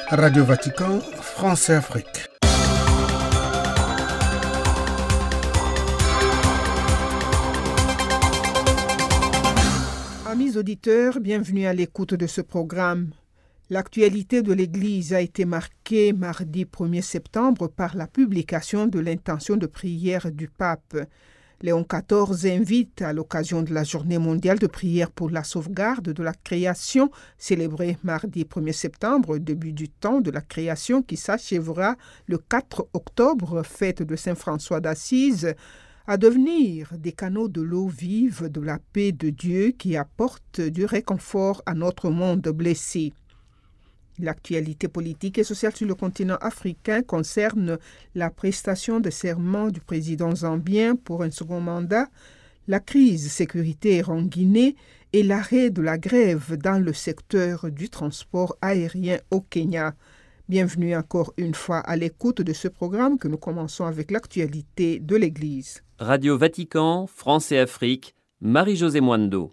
Radio Vatican, France et Afrique. Amis auditeurs, bienvenue à l'écoute de ce programme. L'actualité de l'Église a été marquée mardi 1er septembre par la publication de l'intention de prière du pape. Léon XIV invite, à l'occasion de la Journée mondiale de prière pour la sauvegarde de la création, célébrée mardi 1er septembre, début du temps de la création qui s'achèvera le 4 octobre, fête de Saint François d'Assise, à devenir des canaux de l'eau vive de la paix de Dieu qui apportent du réconfort à notre monde blessé. L'actualité politique et sociale sur le continent africain concerne la prestation de serment du président zambien pour un second mandat, la crise sécuritaire en Guinée et l'arrêt de la grève dans le secteur du transport aérien au Kenya. Bienvenue encore une fois à l'écoute de ce programme que nous commençons avec l'actualité de l'Église. Radio Vatican, France et Afrique, Marie-Josée Mwando.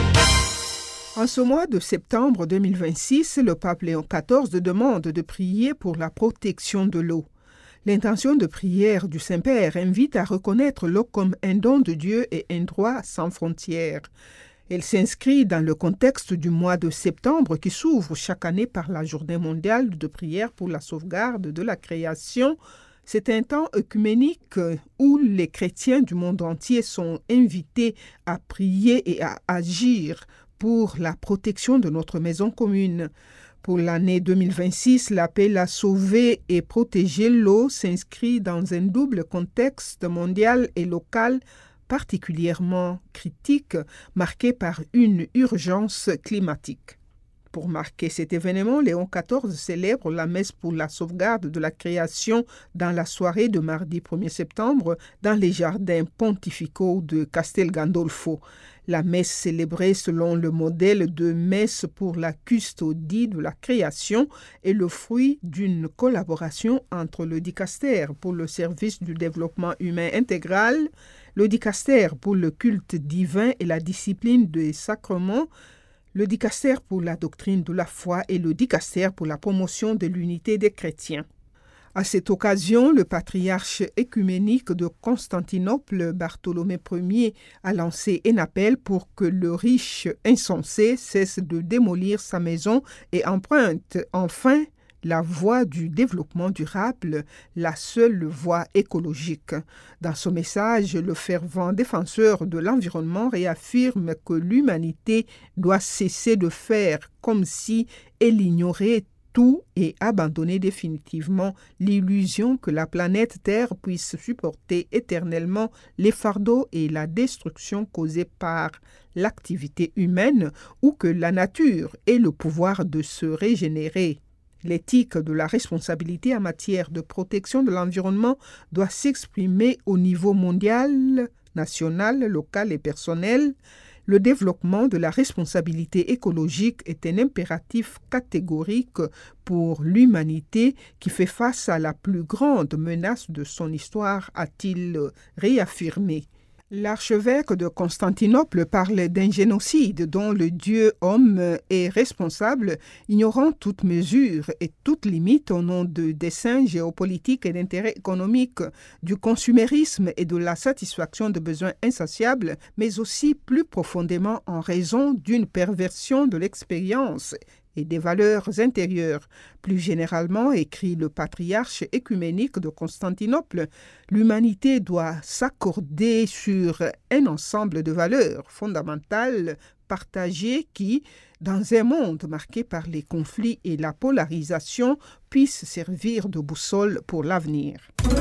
En ce mois de septembre 2026, le pape Léon XIV demande de prier pour la protection de l'eau. L'intention de prière du Saint-Père invite à reconnaître l'eau comme un don de Dieu et un droit sans frontières. Elle s'inscrit dans le contexte du mois de septembre qui s'ouvre chaque année par la Journée mondiale de prière pour la sauvegarde de la création. C'est un temps œcuménique où les chrétiens du monde entier sont invités à prier et à agir pour la protection de notre maison commune. Pour l'année 2026, l'appel à sauver et protéger l'eau s'inscrit dans un double contexte mondial et local particulièrement critique, marqué par une urgence climatique. Pour marquer cet événement, Léon XIV célèbre la messe pour la sauvegarde de la création dans la soirée de mardi 1er septembre dans les jardins pontificaux de Castel Gandolfo. La messe célébrée selon le modèle de messe pour la custodie de la création est le fruit d'une collaboration entre le Dicaster pour le service du développement humain intégral, le Dicaster pour le culte divin et la discipline des sacrements, le Dicaster pour la doctrine de la foi et le Dicaster pour la promotion de l'unité des chrétiens. À cette occasion, le patriarche œcuménique de Constantinople, Bartholomée Ier, a lancé un appel pour que le riche insensé cesse de démolir sa maison et emprunte enfin la voie du développement durable, la seule voie écologique. Dans son message, le fervent défenseur de l'environnement réaffirme que l'humanité doit cesser de faire comme si elle ignorait tout et abandonner définitivement l'illusion que la planète Terre puisse supporter éternellement les fardeaux et la destruction causée par l'activité humaine ou que la nature ait le pouvoir de se régénérer. L'éthique de la responsabilité en matière de protection de l'environnement doit s'exprimer au niveau mondial, national, local et personnel. Le développement de la responsabilité écologique est un impératif catégorique pour l'humanité qui fait face à la plus grande menace de son histoire, a-t-il réaffirmé. L'archevêque de Constantinople parle d'un génocide dont le Dieu homme est responsable, ignorant toute mesure et toute limite au nom de desseins géopolitiques et d'intérêts économiques, du consumérisme et de la satisfaction de besoins insatiables, mais aussi plus profondément en raison d'une perversion de l'expérience et des valeurs intérieures. Plus généralement, écrit le patriarche œcuménique de Constantinople, l'humanité doit s'accorder sur un ensemble de valeurs fondamentales partagées qui, dans un monde marqué par les conflits et la polarisation, puissent servir de boussole pour l'avenir.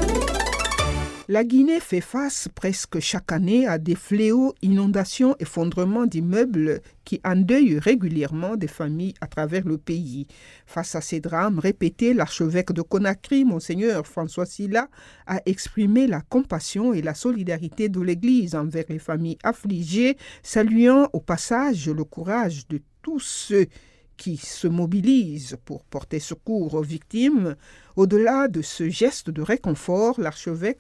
La Guinée fait face presque chaque année à des fléaux, inondations, effondrements d'immeubles qui endeuillent régulièrement des familles à travers le pays. Face à ces drames répétés, l'archevêque de Conakry, Monseigneur François Sylla, a exprimé la compassion et la solidarité de l'Église envers les familles affligées, saluant au passage le courage de tous ceux qui se mobilisent pour porter secours aux victimes. Au-delà de ce geste de réconfort, l'archevêque